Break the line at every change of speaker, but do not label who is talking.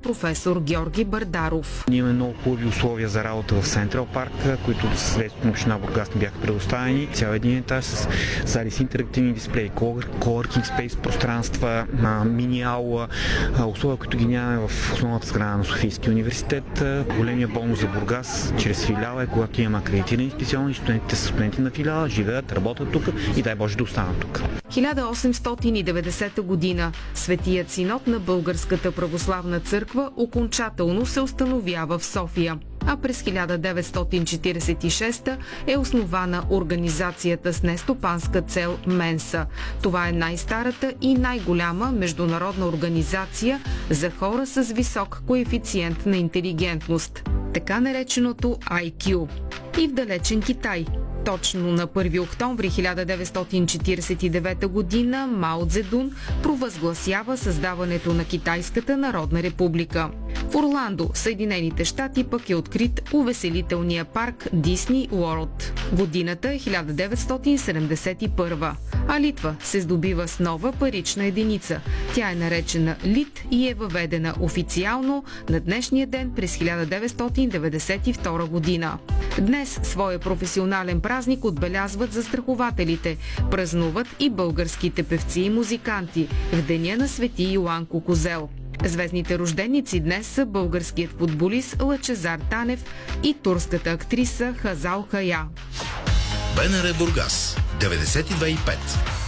професор Георги Бардаров.
Ние имаме много хубави условия за работа в Централ парк, които следствието на община Бургас ни бяха предоставени. Цял един етаж с зали с интерактивни дисплеи, coworking space пространства, мини-аула, условия, които ги нямаме в основната сграда на Софийския университет. Големия бонус за Бургас чрез филиала е, когато имаме акредитирани специални, студентите са студенти на филиала, живеят, работят тук и дай Боже да останат тук.
1890 година Светият синод на Българската православна църква окончателно се установява в София, а през 1946 е основана организацията с нестопанска цел Менса. Това е най-старата и най-голяма международна организация за хора с висок коефициент на интелигентност, така нареченото IQ. И в далечен Китай. Точно на 1 октомври 1949 година Мао Цзедун провъзгласява създаването на Китайската народна република. В Орландо, Съединените щати, пък е открит увеселителния парк Дисни Уорлд. Годината е 1971, а Литва се здобива с нова парична единица. Тя е наречена лит и е въведена официално на днешния ден през 1992 година. Днес своя професионален празник отбелязват застрахователите. Празнуват и българските певци и музиканти в деня на Свети Йоан Кукузел. Звездните рожденици днес са българският футболист Лъчезар Танев и турската актриса Хазал Хая.
БНР Бургас 92,5